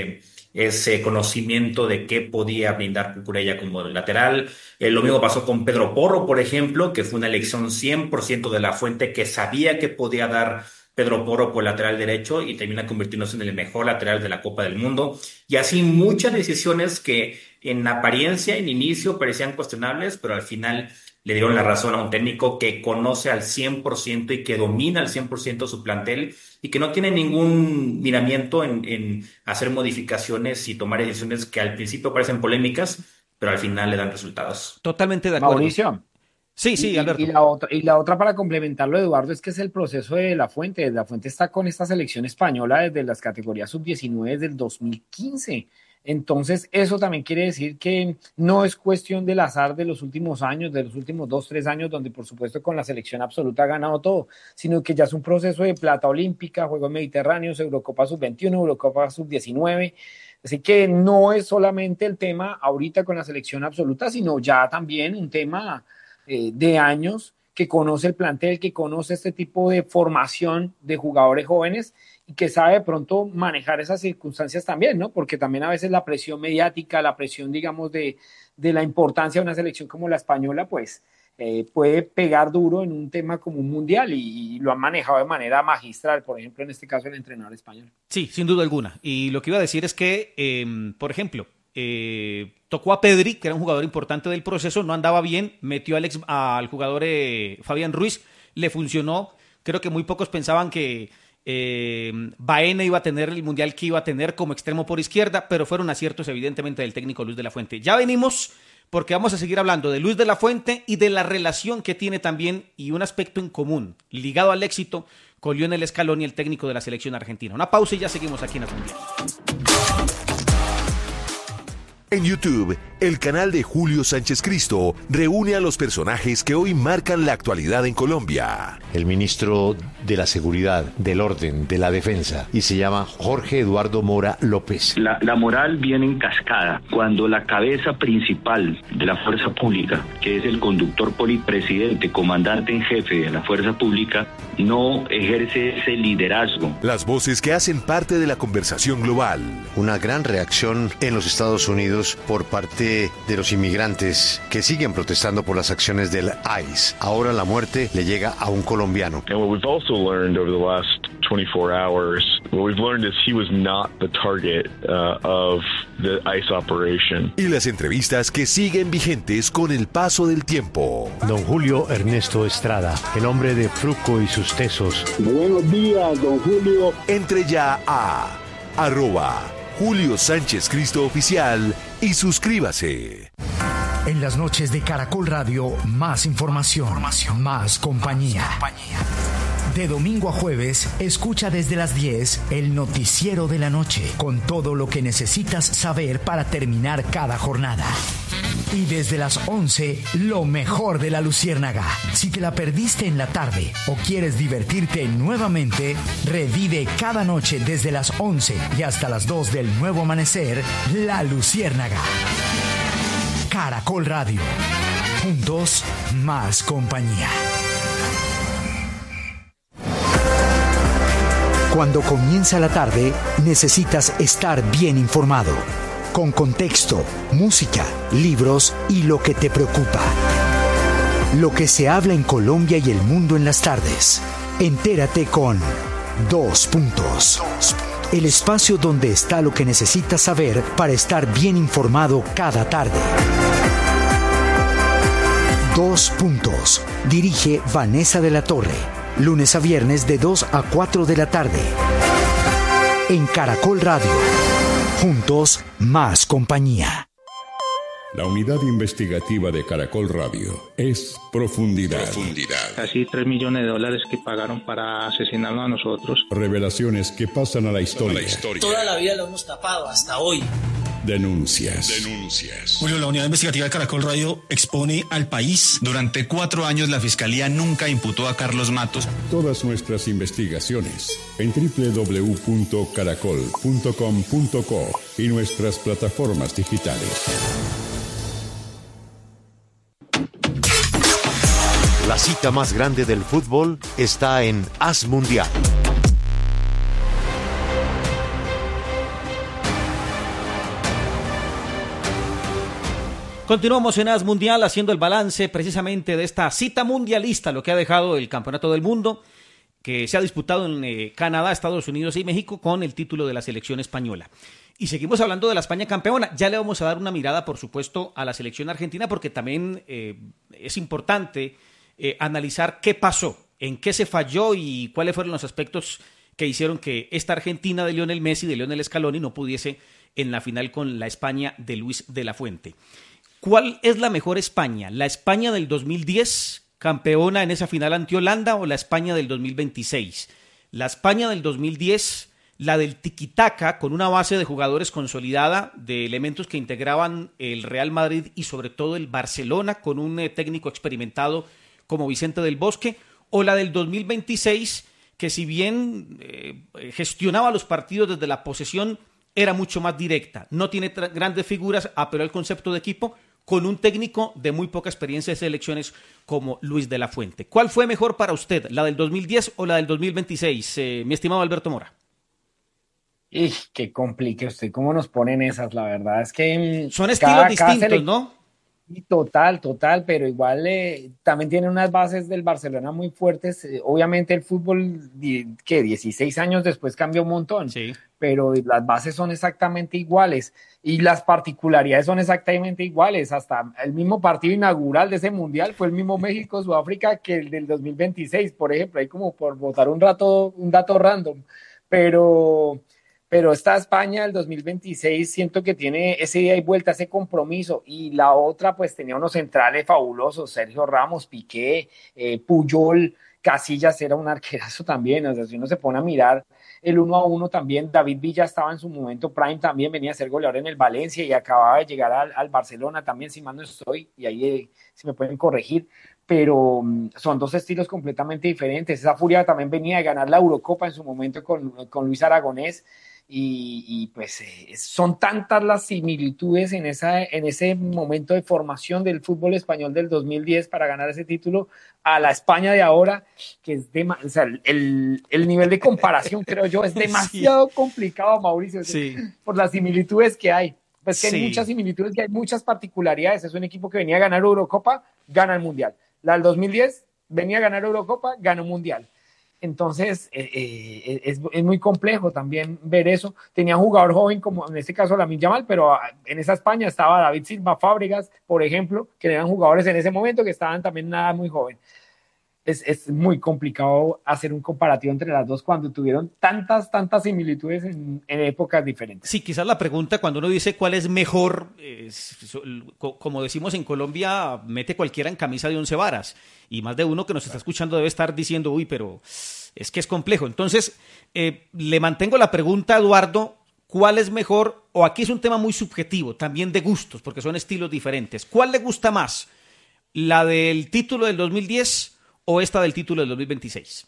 ese conocimiento de qué podía brindar Cucurella como lateral. Eh, lo mismo pasó con Pedro Porro, por ejemplo, que fue una elección cien por ciento de la Fuente, que sabía que podía dar Pedro Porro por lateral derecho y termina convirtiéndose en el mejor lateral de la Copa del Mundo. Y así muchas decisiones que en apariencia, en inicio, parecían cuestionables, pero al final le dieron la razón a un técnico que conoce al cien por ciento y que domina al cien por ciento su plantel y que no tiene ningún miramiento en, en hacer modificaciones y tomar decisiones que al principio parecen polémicas, pero al final le dan resultados. Totalmente de acuerdo. Mauricio. Sí, sí, Alberto. Y, y, la otra, y la otra para complementarlo, Eduardo, es que es el proceso de La Fuente. La Fuente está con esta selección española desde las categorías sub diecinueve del dos mil quince. Entonces, eso también quiere decir que no es cuestión del azar de los últimos años, de los últimos dos, tres años, donde por supuesto con la selección absoluta ha ganado todo, sino que ya es un proceso de plata olímpica, Juegos Mediterráneos, Eurocopa sub veintiuno, Eurocopa sub diecinueve. Así que no es solamente el tema ahorita con la selección absoluta, sino ya también un tema eh, de años que conoce el plantel, que conoce este tipo de formación de jugadores jóvenes y que sabe de pronto manejar esas circunstancias también, ¿no? Porque también a veces la presión mediática, la presión, digamos, de, de la importancia de una selección como la española, pues eh, puede pegar duro en un tema como un mundial y, y lo han manejado de manera magistral, por ejemplo, en este caso el entrenador español. Sí, sin duda alguna. Y lo que iba a decir es que, eh, por ejemplo, eh, tocó a Pedri, que era un jugador importante del proceso, no andaba bien, metió al, ex, al jugador eh, Fabián Ruiz, le funcionó. Creo que muy pocos pensaban que Eh, Baena iba a tener el mundial que iba a tener como extremo por izquierda, pero fueron aciertos evidentemente del técnico Luis de la Fuente. Ya venimos porque vamos a seguir hablando de Luis de la Fuente y de la relación que tiene también y un aspecto en común ligado al éxito con Lionel Scaloni, el técnico de la selección argentina. Una pausa y ya seguimos aquí en Haz Mundial. En YouTube, el canal de Julio Sánchez Cristo reúne a los personajes que hoy marcan la actualidad en Colombia. El ministro de la Seguridad, del Orden, de la Defensa, y se llama Jorge Eduardo Mora López. La, la moral viene en cascada. Cuando la cabeza principal de la fuerza pública, que es el conductor polipresidente, comandante en jefe de la fuerza pública, no ejerce ese liderazgo. Las voces que hacen parte de la conversación global. Una gran reacción en los Estados Unidos por parte de los inmigrantes que siguen protestando por las acciones del I C E. Ahora la muerte le llega a un colombiano. And what we've also learned over the last twenty-four hours, what we've learned is he was not the target uh, of the I C E operation. Y las entrevistas que siguen vigentes con el paso del tiempo. Don Julio Ernesto Estrada, el hombre de Fruco y sus tesos. Buenos días, don Julio. Entre ya a arroba Julio Sánchez Cristo Oficial y suscríbase. En las noches de Caracol Radio, más información, información. Más compañía. Más compañía. De domingo a jueves, escucha desde las diez el noticiero de la noche, con todo lo que necesitas saber para terminar cada jornada. Y desde las once, lo mejor de la Luciérnaga. Si te la perdiste en la tarde o quieres divertirte nuevamente, revive cada noche desde las once y hasta las dos del nuevo amanecer, La Luciérnaga. Caracol Radio. Juntos, más compañía. Cuando comienza la tarde, necesitas estar bien informado. Con contexto, música, libros y lo que te preocupa. Lo que se habla en Colombia y el mundo en las tardes. Entérate con Dos Puntos. El espacio donde está lo que necesitas saber para estar bien informado cada tarde. Dos Puntos. Dirige Vanessa de la Torre. Lunes a viernes de dos a cuatro de la tarde. En Caracol Radio. Juntos, más compañía. La unidad investigativa de Caracol Radio es Profundidad. Profundidad. Casi tres millones de dólares que pagaron para asesinarnos a nosotros. Revelaciones que pasan a la historia. La historia. Toda la vida lo hemos tapado hasta hoy. Denuncias. Denuncias. Julio, la unidad investigativa de Caracol Radio expone al país. Durante cuatro años la Fiscalía nunca imputó a Carlos Matos. Todas nuestras investigaciones en doble u doble u doble u punto caracol punto com punto co y nuestras plataformas digitales. La cita más grande del fútbol está en Haz Mundial. Continuamos en As Mundial haciendo el balance precisamente de esta cita mundialista, lo que ha dejado el Campeonato del Mundo, que se ha disputado en eh, Canadá, Estados Unidos y México con el título de la selección española. Y seguimos hablando de la España campeona. Ya le vamos a dar una mirada, por supuesto, a la selección argentina, porque también eh, es importante eh, analizar qué pasó, en qué se falló y cuáles fueron los aspectos que hicieron que esta Argentina de Lionel Messi, de Lionel Scaloni, no pudiese en la final con la España de Luis de la Fuente. ¿Cuál es la mejor España? ¿La España del dos mil diez, campeona en esa final ante Holanda, o la España del dos mil veintiséis? La España del dos mil diez, la del tiquitaca, con una base de jugadores consolidada, de elementos que integraban el Real Madrid y sobre todo el Barcelona, con un eh, técnico experimentado como Vicente del Bosque, o la del dos mil veintiséis, que si bien eh, gestionaba los partidos desde la posesión, era mucho más directa, no tiene tra- grandes figuras, apeló al concepto de equipo, con un técnico de muy poca experiencia de selecciones como Luis de la Fuente. ¿Cuál fue mejor para usted, la del dos mil diez o la del dos mil veintiséis, eh, mi estimado Alberto Mora? ¡Ih, qué complique usted! ¿Cómo nos ponen esas? La verdad es que... mm, Son estilos cada- cada distintos, selec- ¿no? Sí, total, total, pero igual eh, también tiene unas bases del Barcelona muy fuertes. Eh, obviamente el fútbol, di- que dieciséis años después cambió un montón, pero las bases son exactamente iguales y las particularidades son exactamente iguales. Hasta el mismo partido inaugural de ese mundial fue el mismo México-Sudáfrica que el del dos mil veintiséis, por ejemplo, ahí como por botar un rato, un dato random, pero... Pero esta España del dos mil veintiséis siento que tiene ese ida y vuelta, ese compromiso. Y la otra, pues tenía unos centrales fabulosos: Sergio Ramos, Piqué, eh, Puyol, Casillas era un arquerazo también. O sea, si uno se pone a mirar el uno a uno también, David Villa estaba en su momento prime, también venía a ser goleador en el Valencia y acababa de llegar al, al Barcelona también, si mal no estoy, y ahí eh, si me pueden corregir. Pero mm, son dos estilos completamente diferentes. Esa Furia también venía de ganar la Eurocopa en su momento con, con Luis Aragonés. Y, y pues eh, son tantas las similitudes en, esa, en ese momento de formación del fútbol español del dos mil diez para ganar ese título a la España de ahora, que es de, o sea, el, el nivel de comparación, creo yo, es demasiado sí. complicado, Mauricio, sí. por las similitudes que hay. Pues que sí. hay muchas similitudes, que hay muchas particularidades. Es un equipo que venía a ganar Eurocopa, gana el Mundial. La del dos mil diez venía a ganar Eurocopa, gana un Mundial. Entonces, eh, eh, es, es muy complejo también ver eso. Tenía un jugador joven, como en este caso Lamine Yamal, pero en esa España estaba David Silva, Fábregas, por ejemplo, que eran jugadores en ese momento que estaban también nada muy joven. Es, es muy complicado hacer un comparativo entre las dos cuando tuvieron tantas, tantas similitudes en, en épocas diferentes. Sí, quizás la pregunta cuando uno dice cuál es mejor, eh, como decimos en Colombia, mete cualquiera en camisa de once varas. Y más de uno que nos está escuchando debe estar diciendo, uy, pero es que es complejo. Entonces, eh, le mantengo la pregunta a Eduardo, ¿cuál es mejor? O aquí es un tema muy subjetivo, también de gustos, porque son estilos diferentes. ¿Cuál le gusta más? ¿La del título del dos mil diez o esta del título del dos mil veintiséis?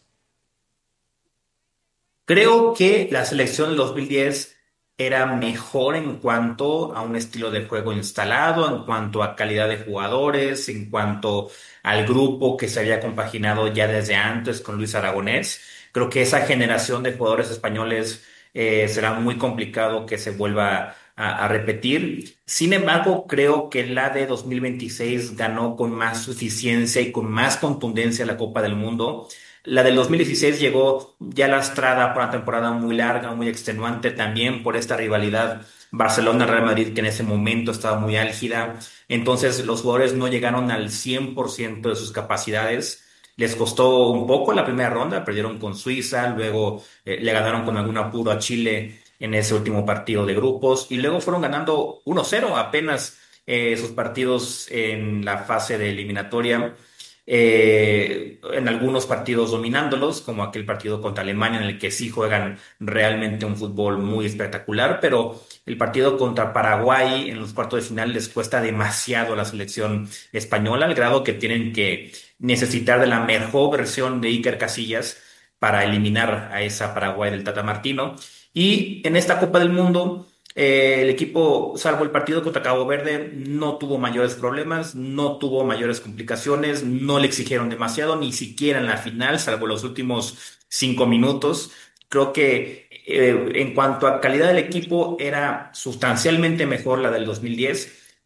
Creo que la selección del dos mil diez era mejor en cuanto a un estilo de juego instalado, en cuanto a calidad de jugadores, en cuanto al grupo que se había compaginado ya desde antes con Luis Aragonés. Creo que esa generación de jugadores españoles eh, será muy complicado que se vuelva a, a repetir. Sin embargo, creo que la de dos mil veintiséis ganó con más suficiencia y con más contundencia la Copa del Mundo. La del dos mil dieciséis llegó ya lastrada por una temporada muy larga, muy extenuante también por esta rivalidad Barcelona-Real Madrid que en ese momento estaba muy álgida. Entonces los jugadores no llegaron al cien por ciento de sus capacidades. Les costó un poco la primera ronda, perdieron con Suiza, luego eh, le ganaron con algún apuro a Chile en ese último partido de grupos y luego fueron ganando uno cero apenas eh, sus partidos en la fase de eliminatoria. Eh, en algunos partidos dominándolos, como aquel partido contra Alemania en el que sí juegan realmente un fútbol muy espectacular, pero el partido contra Paraguay en los cuartos de final les cuesta demasiado a la selección española, al grado que tienen que necesitar de la mejor versión de Iker Casillas para eliminar a esa Paraguay del Tata Martino. Y en esta Copa del Mundo Eh, el equipo, salvo el partido contra Cabo Verde, no tuvo mayores problemas, no tuvo mayores complicaciones, no le exigieron demasiado, ni siquiera en la final, salvo los últimos cinco minutos. Creo que eh, en cuanto a calidad del equipo era sustancialmente mejor la del dos mil diez,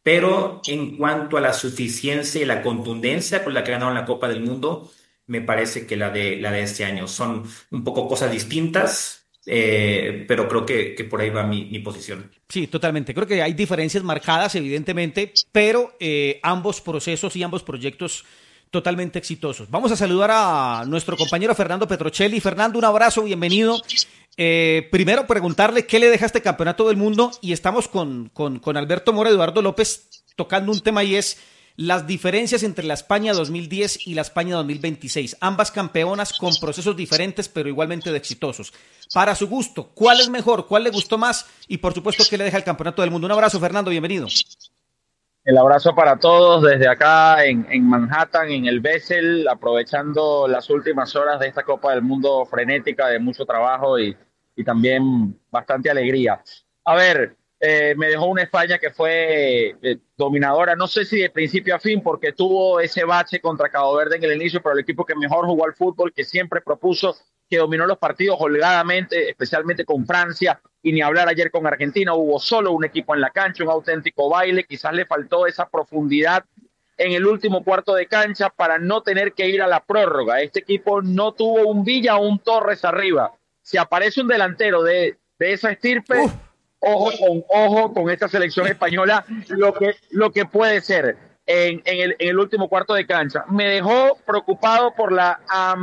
pero en cuanto a la suficiencia y la contundencia con la que ganaron la Copa del Mundo, me parece que la de, la de este año son un poco cosas distintas, eh, pero creo que, que por ahí va mi, mi posición. Sí, totalmente. Creo que hay diferencias marcadas, evidentemente, pero eh, ambos procesos y ambos proyectos totalmente exitosos. Vamos a saludar a nuestro compañero Fernando Petrocelli. Fernando, un abrazo, bienvenido. Eh, primero, preguntarle qué le deja este campeonato del mundo, y estamos con, con, con Alberto Mora, Eduardo López, tocando un tema, y es las diferencias entre la España dos mil diez y la España dos mil veintiséis. Ambas campeonas con procesos diferentes, pero igualmente de exitosos. Para su gusto, ¿cuál es mejor? ¿Cuál le gustó más? Y por supuesto, ¿qué le deja el campeonato del mundo? Un abrazo, Fernando, bienvenido. El abrazo para todos desde acá en, en Manhattan, en el Bessel, aprovechando las últimas horas de esta Copa del Mundo frenética, de mucho trabajo y, y también bastante alegría. A ver, eh, me dejó una España que fue eh, dominadora, no sé si de principio a fin, porque tuvo ese bache contra Cabo Verde en el inicio, pero el equipo que mejor jugó al fútbol, que siempre propuso, que dominó los partidos holgadamente, especialmente con Francia, y ni hablar ayer con Argentina. Hubo solo un equipo en la cancha, un auténtico baile. Quizás le faltó esa profundidad en el último cuarto de cancha para no tener que ir a la prórroga. Este equipo no tuvo un Villa o un Torres arriba. Si aparece un delantero de, de esa estirpe, uh. ojo con ojo con esta selección española, lo que, lo que puede ser en, en, el, en el último cuarto de cancha. Me dejó preocupado por la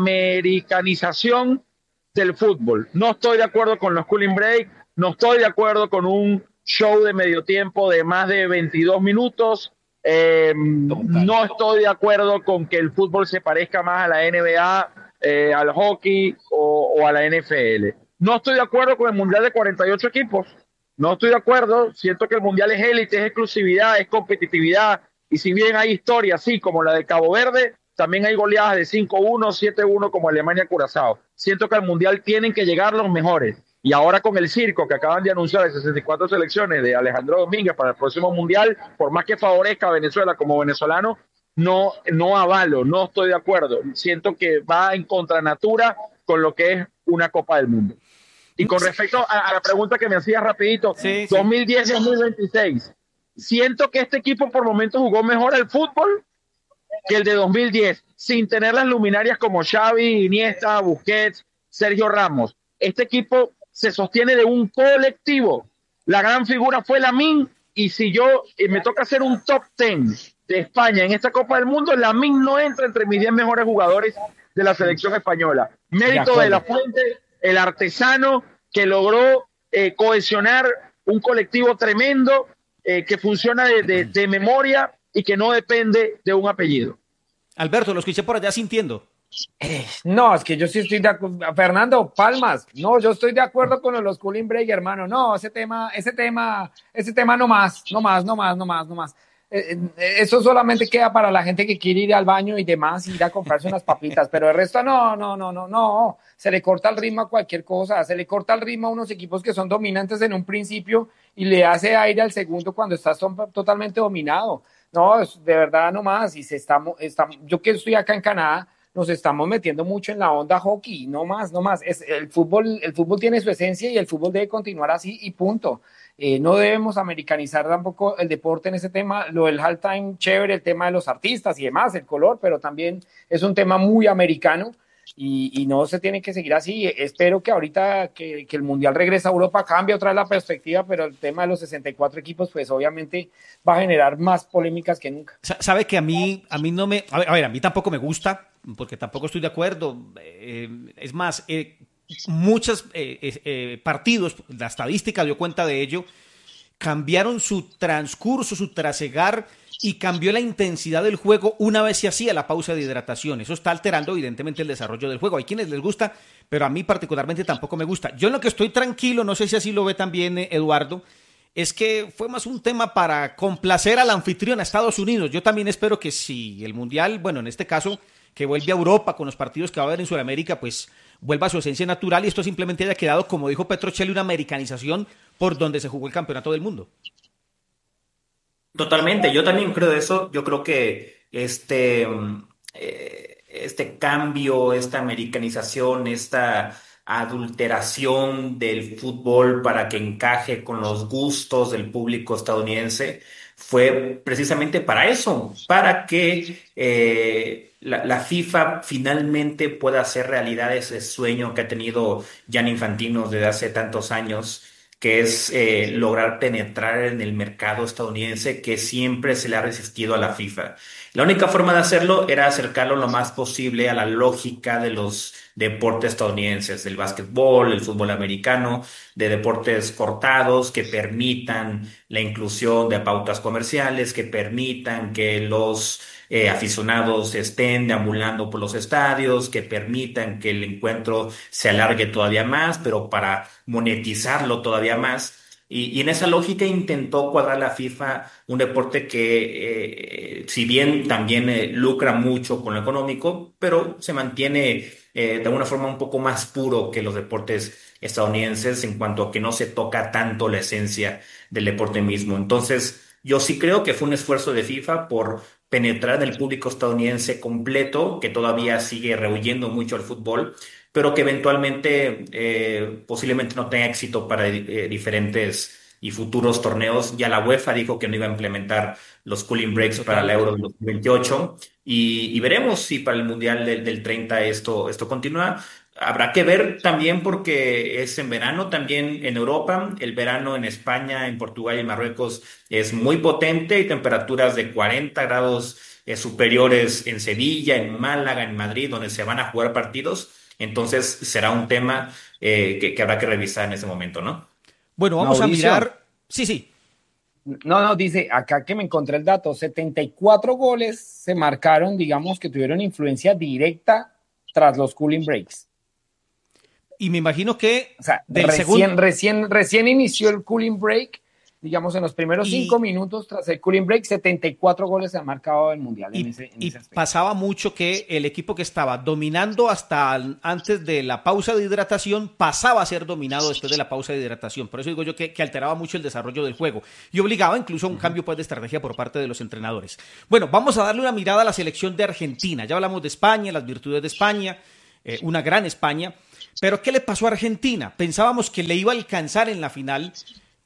americanización del fútbol. No estoy de acuerdo con los cooling break, no estoy de acuerdo con un show de medio tiempo de más de veintidós minutos, eh, no estoy de acuerdo con que el fútbol se parezca más a la N B A, eh, al hockey o, o a la N F L. No estoy de acuerdo con el Mundial de cuarenta y ocho equipos, no estoy de acuerdo, siento que el Mundial es élite, es exclusividad, es competitividad, y si bien hay historias, sí, como la de Cabo Verde, también hay goleadas de cinco uno, siete uno como Alemania-Curazao. Siento que al Mundial tienen que llegar los mejores. Y ahora con el circo que acaban de anunciar de sesenta y cuatro selecciones de Alejandro Domínguez para el próximo Mundial, por más que favorezca a Venezuela como venezolano, no, no avalo, no estoy de acuerdo. Siento que va en contranatura con lo que es una Copa del Mundo. Y con respecto a, a la pregunta que me hacías rapidito, sí, sí. dos mil diez dos mil veintiséis, siento que este equipo por momentos jugó mejor al fútbol que el de dos mil diez, sin tener las luminarias como Xavi, Iniesta, Busquets, Sergio Ramos. Este equipo se sostiene de un colectivo. La gran figura fue Lamine, y si yo eh, me toca hacer un top diez de España en esta Copa del Mundo, Lamine no entra entre mis diez mejores jugadores de la selección española. Mérito de, de la Fuente, el artesano que logró eh, cohesionar un colectivo tremendo eh, que funciona de, de, de memoria y que no depende de un apellido. Alberto, lo escuché por allá sintiendo. Eh, no, es que yo sí estoy de acuerdo. Fernando, palmas. No, yo estoy de acuerdo con los cooling break, hermano. No, ese tema, ese tema, ese tema no más, no más, no más, no más, no más. Eh, eh, eso solamente queda para la gente que quiere ir al baño y demás, ir a comprarse unas papitas, pero el resto no, no, no, no, no. Se le corta el ritmo a cualquier cosa, se le corta el ritmo a unos equipos que son dominantes en un principio y le hace aire al segundo cuando estás totalmente dominado. No, es de verdad no más. Y se estamos, estamos, yo que estoy acá en Canadá, nos estamos metiendo mucho en la onda hockey, no más, no más. Es, el fútbol, el fútbol tiene su esencia y el fútbol debe continuar así y punto. Eh, no debemos americanizar tampoco el deporte en ese tema. Lo del halftime, chévere, el tema de los artistas y demás, el color, pero también es un tema muy americano y, y no se tiene que seguir así. Espero que ahorita que, que el Mundial regresa a Europa cambie otra vez la perspectiva, pero el tema de los sesenta y cuatro equipos, pues obviamente va a generar más polémicas que nunca. Sabe que a mí, a mí no me, a ver, a, ver, a mí tampoco me gusta, porque tampoco estoy de acuerdo. Eh, es más, eh, muchos eh, eh, partidos, la estadística dio cuenta de ello, cambiaron su transcurso, su trasegar, y cambió la intensidad del juego una vez se hacía la pausa de hidratación. Eso está alterando evidentemente el desarrollo del juego. Hay quienes les gusta, pero a mí particularmente tampoco me gusta. Yo en lo que estoy tranquilo, no sé si así lo ve también Eduardo, es que fue más un tema para complacer al anfitrión, a Estados Unidos. Yo también espero que si el Mundial, bueno, en este caso, que vuelve a Europa con los partidos que va a haber en Sudamérica, pues vuelva a su esencia natural y esto simplemente haya quedado, como dijo Petrocelli, una americanización por donde se jugó el campeonato del mundo. Totalmente, yo también creo eso. Yo creo que este, eh, este cambio, esta americanización, esta adulteración del fútbol para que encaje con los gustos del público estadounidense fue precisamente para eso, para que eh, la, la FIFA finalmente pueda hacer realidad ese sueño que ha tenido Gianni Infantino desde hace tantos años, que es eh, lograr penetrar en el mercado estadounidense que siempre se le ha resistido a la FIFA. La única forma de hacerlo era acercarlo lo más posible a la lógica de los deportes estadounidenses, del básquetbol, el fútbol americano, de deportes cortados que permitan la inclusión de pautas comerciales, que permitan que los eh, aficionados estén deambulando por los estadios, que permitan que el encuentro se alargue todavía más, pero para monetizarlo todavía más. Y, y en esa lógica intentó cuadrar la FIFA un deporte que, eh, si bien también eh, lucra mucho con lo económico, pero se mantiene eh, de alguna forma un poco más puro que los deportes estadounidenses en cuanto a que no se toca tanto la esencia del deporte mismo. Entonces, yo sí creo que fue un esfuerzo de FIFA por penetrar en el público estadounidense completo, que todavía sigue rehuyendo mucho al fútbol, pero que eventualmente eh, posiblemente no tenga éxito para eh, diferentes y futuros torneos. Ya la UEFA dijo que no iba a implementar los cooling breaks para la Euro del dos mil veintiocho y, y veremos si para el Mundial del, del treinta esto, esto continúa. Habrá que ver también porque es en verano también en Europa. El verano en España, en Portugal y en Marruecos es muy potente y temperaturas de cuarenta grados eh, superiores en Sevilla, en Málaga, en Madrid, donde se van a jugar partidos. Entonces será un tema eh, que, que habrá que revisar en ese momento, ¿no? Bueno, vamos Mauricio. a mirar. Sí, sí. No, no, dice acá que me encontré el dato, setenta y cuatro goles se marcaron, digamos, que tuvieron influencia directa tras los cooling breaks. Y me imagino que O sea, del recién, segundo... recién, recién inició el cooling break, digamos, en los primeros Y- cinco minutos tras el cooling break, setenta y cuatro goles se han marcado el Mundial en Y, ese, en y ese aspecto. pasaba mucho que el equipo que estaba dominando hasta al- antes de la pausa de hidratación pasaba a ser dominado después de la pausa de hidratación. Por eso digo yo que, que alteraba mucho el desarrollo del juego y obligaba incluso a un cambio pues, de estrategia por parte de los entrenadores. Bueno, vamos a darle una mirada a la selección de Argentina. Ya hablamos de España, las virtudes de España, eh, una gran España. Pero ¿qué le pasó a Argentina? Pensábamos que le iba a alcanzar en la final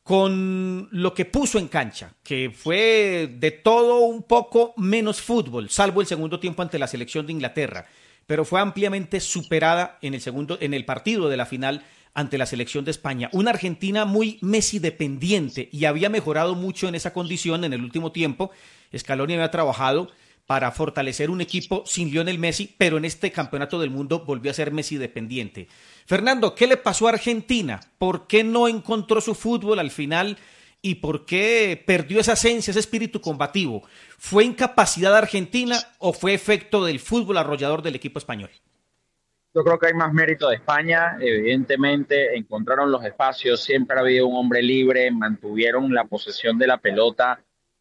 con lo que puso en cancha, que fue de todo un poco menos fútbol, salvo el segundo tiempo ante la selección de Inglaterra, pero fue ampliamente superada en el segundo, en el partido de la final ante la selección de España. Una Argentina muy Messi dependiente y había mejorado mucho en esa condición en el último tiempo. Scaloni había trabajado para fortalecer un equipo sin Lionel Messi, pero en este campeonato del mundo volvió a ser Messi dependiente. Fernando, ¿qué le pasó a Argentina? ¿Por qué no encontró su fútbol al final y por qué perdió esa esencia, ese espíritu combativo? ¿Fue incapacidad de Argentina o fue efecto del fútbol arrollador del equipo español? Yo creo que hay más mérito de España, evidentemente encontraron los espacios, siempre ha habido un hombre libre, mantuvieron la posesión de la pelota.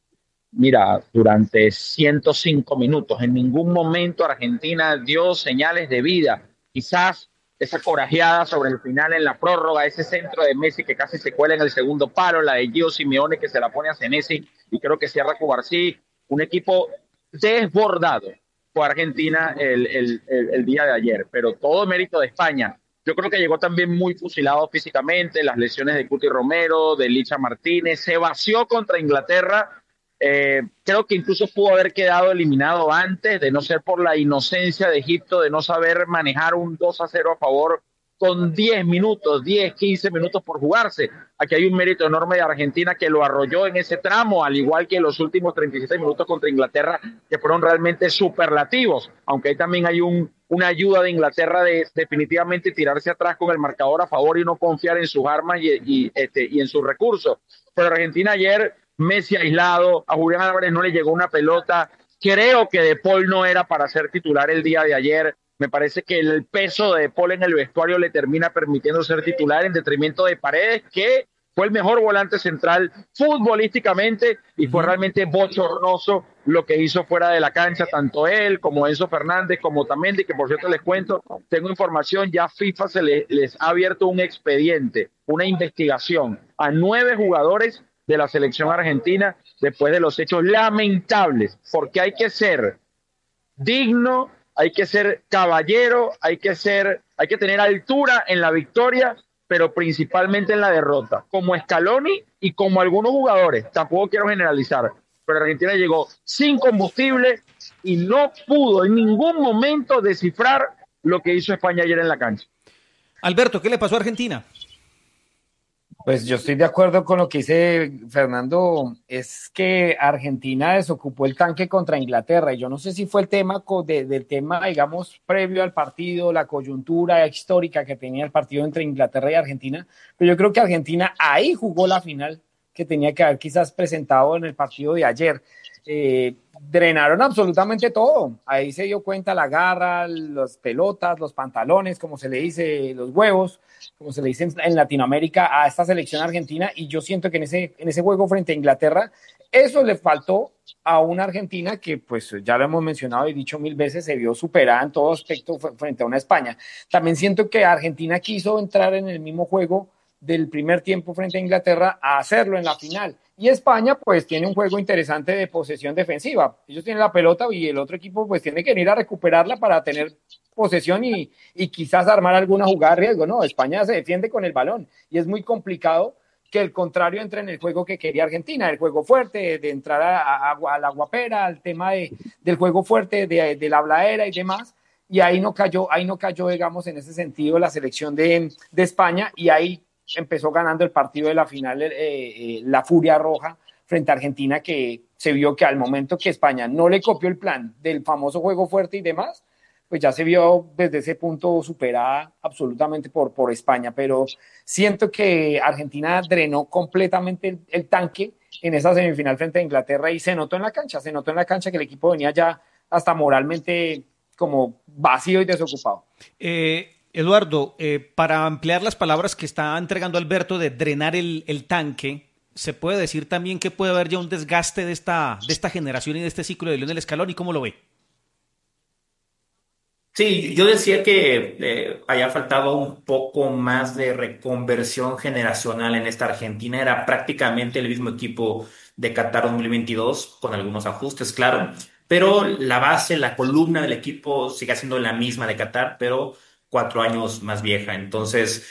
Mira, durante ciento cinco minutos, en ningún momento Argentina dio señales de vida. Quizás esa corajeada sobre el final en la prórroga, ese centro de Messi que casi se cuela en el segundo palo, la de Gio Simeone que se la pone a Senesi y creo que cierra Cubarsí, un equipo desbordado por Argentina el, el, el, el día de ayer, pero todo mérito de España. Yo creo que llegó también muy fusilado físicamente, las lesiones de Cuti Romero, de Licha Martínez, se vació contra Inglaterra. Eh, creo que incluso pudo haber quedado eliminado antes, de no ser por la inocencia de Egipto, de no saber manejar un dos a cero a favor con diez minutos, diez, quince minutos por jugarse. Aquí hay un mérito enorme de Argentina que lo arrolló en ese tramo, al igual que los últimos treinta y siete minutos contra Inglaterra, que fueron realmente superlativos, aunque ahí también hay un, una ayuda de Inglaterra de definitivamente tirarse atrás con el marcador a favor y no confiar en sus armas y, y, este, y en sus recursos. Pero Argentina ayer, Messi aislado, a Julián Álvarez no le llegó una pelota. Creo que De Paul no era para ser titular el día de ayer. Me parece que el peso de De Paul en el vestuario le termina permitiendo ser titular en detrimento de Paredes, que fue el mejor volante central futbolísticamente y fue realmente bochornoso lo que hizo fuera de la cancha, tanto él como Enzo Fernández, como Otamendi, que por cierto les cuento, tengo información, ya FIFA se le, les ha abierto un expediente, una investigación a nueve jugadores de la selección argentina después de los hechos lamentables, porque hay que ser digno, hay que ser caballero, hay que ser, hay que tener altura en la victoria, pero principalmente en la derrota, como Scaloni y como algunos jugadores, tampoco quiero generalizar, pero Argentina llegó sin combustible y no pudo en ningún momento descifrar lo que hizo España ayer en la cancha. Alberto, ¿qué le pasó a Argentina? Pues yo estoy de acuerdo con lo que dice Fernando, es que Argentina desocupó el tanque contra Inglaterra, y yo no sé si fue el tema de, del tema, digamos, previo al partido, la coyuntura histórica que tenía el partido entre Inglaterra y Argentina, pero yo creo que Argentina ahí jugó la final que tenía que haber quizás presentado en el partido de ayer. Eh, drenaron absolutamente todo, ahí se dio cuenta la garra, las pelotas, los pantalones, como se le dice, los huevos, como se le dice en Latinoamérica a esta selección argentina, y yo siento que en ese, en ese juego frente a Inglaterra, eso le faltó a una Argentina que, pues ya lo hemos mencionado y dicho mil veces, se vio superada en todo aspecto frente a una España. También siento que Argentina quiso entrar en el mismo juego del primer tiempo frente a Inglaterra a hacerlo en la final. Y España pues tiene un juego interesante de posesión defensiva. Ellos tienen la pelota y el otro equipo pues tiene que ir a recuperarla para tener posesión y, y quizás armar alguna jugada de riesgo. No, España se defiende con el balón y es muy complicado que el contrario entre en el juego que quería Argentina, el juego fuerte, de entrar a, a, a la guapera, al tema de, del juego fuerte, de, de la habladera y demás. Y ahí no cayó, ahí no cayó, digamos, en ese sentido la selección de, de España, y ahí empezó ganando el partido de la final eh, eh, la Furia Roja frente a Argentina, que se vio que al momento que España no le copió el plan del famoso juego fuerte y demás, pues ya se vio desde ese punto superada absolutamente por, por España, pero siento que Argentina drenó completamente el, el tanque en esa semifinal frente a Inglaterra, y se notó en la cancha, se notó en la cancha que el equipo venía ya hasta moralmente como vacío y desocupado. Eh... Eduardo, eh, para ampliar las palabras que está entregando Alberto de drenar el, el tanque, ¿se puede decir también que puede haber ya un desgaste de esta, de esta generación y de este ciclo de Lionel Scaloni? ¿Cómo lo ve? Sí, yo decía que eh, haya faltado un poco más de reconversión generacional en esta Argentina. Era prácticamente el mismo equipo de Qatar dos mil veintidós, con algunos ajustes, claro, pero la base, la columna del equipo sigue siendo la misma de Qatar, pero cuatro años más vieja. Entonces,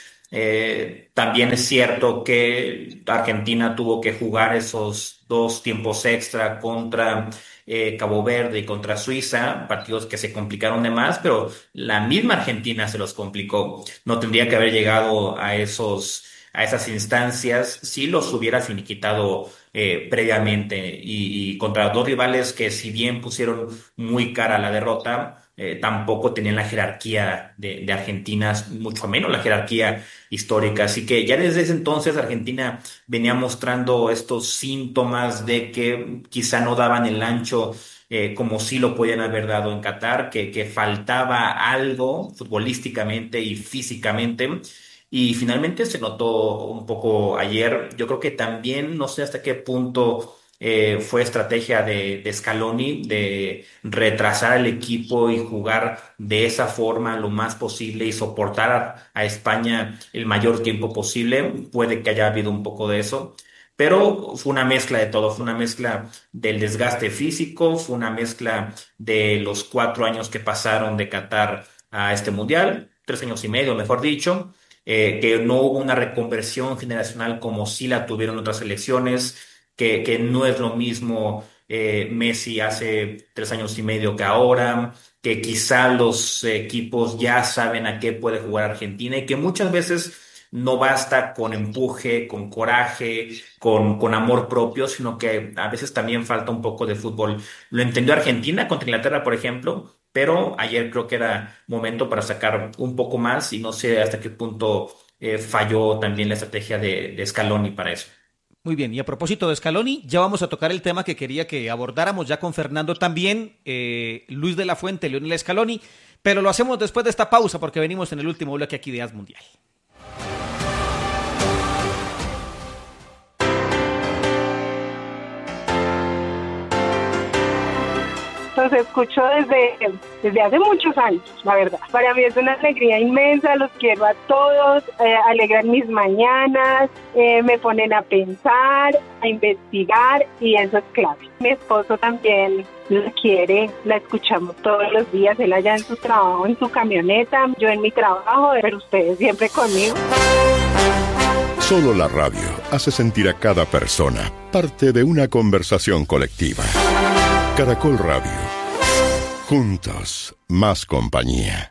eh, también es cierto que Argentina tuvo que jugar esos dos tiempos extra contra eh, Cabo Verde y contra Suiza, partidos que se complicaron de más, pero la misma Argentina se los complicó. No tendría que haber llegado a esos, a esas instancias si los hubiera finiquitado eh, previamente, y, y contra dos rivales que, si bien pusieron muy cara la derrota, Eh, tampoco tenían la jerarquía de, de Argentina, mucho menos la jerarquía histórica. Así que ya desde ese entonces Argentina venía mostrando estos síntomas de que quizá no daban el ancho eh, como sí lo podían haber dado en Qatar, que, que faltaba algo futbolísticamente y físicamente. Y finalmente se notó un poco ayer. Yo creo que también, no sé hasta qué punto Eh, fue estrategia de, de Scaloni de retrasar al equipo y jugar de esa forma lo más posible y soportar a, a España el mayor tiempo posible. Puede que haya habido un poco de eso, pero fue una mezcla de todo. Fue una mezcla del desgaste físico, fue una mezcla de los cuatro años que pasaron de Qatar a este mundial, tres años y medio, mejor dicho, eh, que no hubo una reconversión generacional como sí la tuvieron otras selecciones. Que, que no es lo mismo eh, Messi hace tres años y medio que ahora, que quizá los equipos ya saben a qué puede jugar Argentina, y que muchas veces no basta con empuje, con coraje, con, con amor propio, sino que a veces también falta un poco de fútbol. Lo entendió Argentina contra Inglaterra, por ejemplo, pero ayer creo que era momento para sacar un poco más, y no sé hasta qué punto eh, falló también la estrategia de, de Scaloni para eso. Muy bien, y a propósito de Scaloni, ya vamos a tocar el tema que quería que abordáramos ya con Fernando también, eh, Luis de la Fuente, Lionel Scaloni, pero lo hacemos después de esta pausa porque venimos en el último bloque aquí de Haz Mundial. Los escucho desde, desde hace muchos años, la verdad. Para mí es una alegría inmensa, los quiero a todos, eh, alegran mis mañanas, eh, me ponen a pensar, a investigar, y eso es clave. Mi esposo también la quiere, la escuchamos todos los días, él allá en su trabajo, en su camioneta, yo en mi trabajo, pero ustedes siempre conmigo. Solo la radio hace sentir a cada persona parte de una conversación colectiva. Caracol Radio. Juntos, más compañía.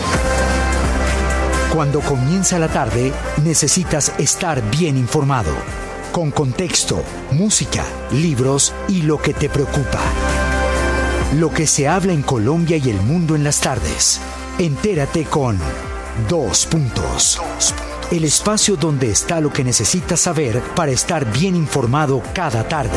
Cuando comienza la tarde, necesitas estar bien informado, con contexto, música, libros y lo que te preocupa. Lo que se habla en Colombia y el mundo en las tardes. Entérate con Dos Puntos. El espacio donde está lo que necesitas saber para estar bien informado cada tarde.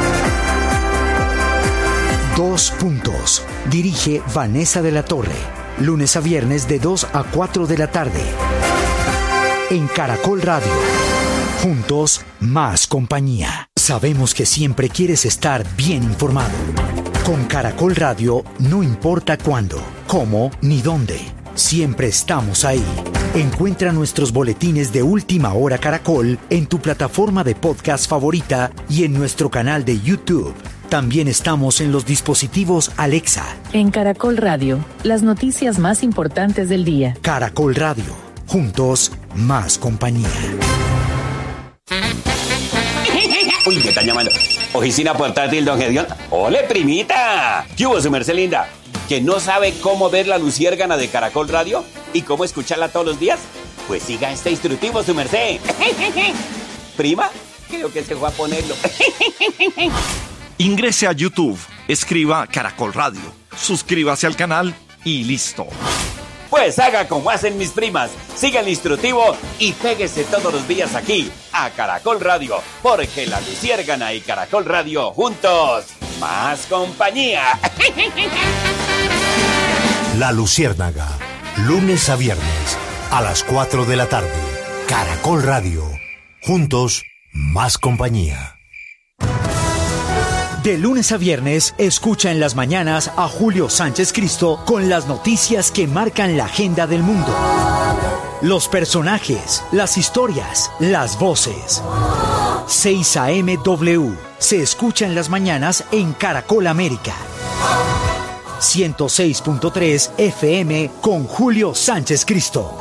Dos Puntos. Dirige Vanessa de la Torre. Lunes a viernes de dos a cuatro de la tarde. En Caracol Radio. Juntos, más compañía. Sabemos que siempre quieres estar bien informado. Con Caracol Radio, no importa cuándo, cómo ni dónde. Siempre estamos ahí. Encuentra nuestros boletines de Última Hora Caracol en tu plataforma de podcast favorita y en nuestro canal de YouTube. También estamos en los dispositivos Alexa. En Caracol Radio, las noticias más importantes del día. Caracol Radio. Juntos, más compañía. Uy, me están llamando. Oficina portátil, don Gedeón. ¡Ole, primita! ¿Qué hubo, su merced linda? ¿Que no sabe cómo ver la luciérgana de Caracol Radio? ¿Y cómo escucharla todos los días? Pues siga este instructivo, su merced. ¿Prima? Creo que se fue a ponerlo. Ingrese a YouTube, escriba Caracol Radio, suscríbase al canal y listo. Pues haga como hacen mis primas, siga el instructivo y péguese todos los días aquí, a Caracol Radio, porque la luciérgana y Caracol Radio juntos, más compañía. La Luciérnaga, lunes a viernes, a las cuatro de la tarde. Caracol Radio, juntos, más compañía. De lunes a viernes, escucha en las mañanas a Julio Sánchez Cristo con las noticias que marcan la agenda del mundo. Los personajes, las historias, las voces. seis A M W se escucha en las mañanas en Caracol América. ciento seis punto tres F M con Julio Sánchez Cristo.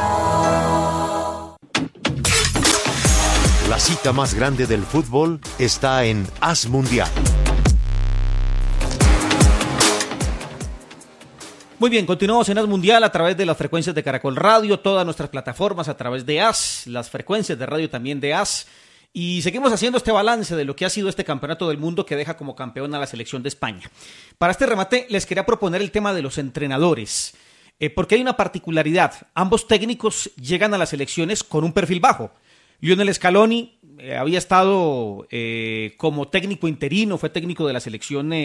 La cita más grande del fútbol está en Haz Mundial. Muy bien, continuamos en Haz Mundial a través de las frecuencias de Caracol Radio, todas nuestras plataformas a través de Haz, las frecuencias de radio también de Haz. Y seguimos haciendo este balance de lo que ha sido este campeonato del mundo que deja como campeón a la selección de España. Para este remate les quería proponer el tema de los entrenadores, eh, porque hay una particularidad. Ambos técnicos llegan a las selecciones con un perfil bajo. Lionel Scaloni eh, había estado eh, como técnico interino, fue técnico de la selección eh,